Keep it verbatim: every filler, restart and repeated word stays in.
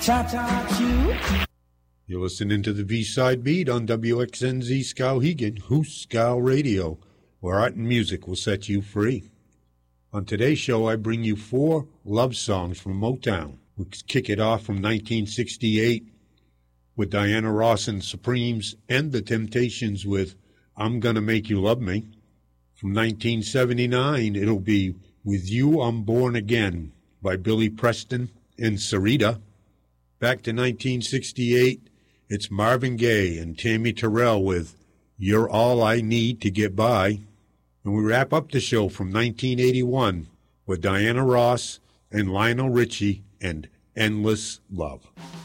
Cha-cha-choo. You're listening to the V-Side Beat on W X N Z Skowhegan, Hooskow Radio, where art and music will set you free. On today's show, I bring you four love songs from Motown. We kick it off from nineteen sixty-eight with Diana Ross and Supremes and The Temptations with I'm Gonna Make You Love Me. From nineteen seventy-nine, it'll be With You I'm Born Again by Billy Preston and Sarita. Back to nineteen sixty-eight, it's Marvin Gaye and Tammy Terrell with You're All I Need to Get By. And we wrap up the show from nineteen eighty-one with Diana Ross and Lionel Richie and Endless Love.